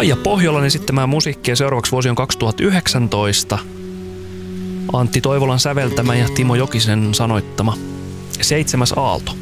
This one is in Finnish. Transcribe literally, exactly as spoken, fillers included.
Kaija Pohjolan esittämään musiikkia. Seuraavaksi vuosi on kaksituhattayhdeksäntoista. Antti Toivolan säveltämä ja Timo Jokisen sanoittama Seitsemäs aalto.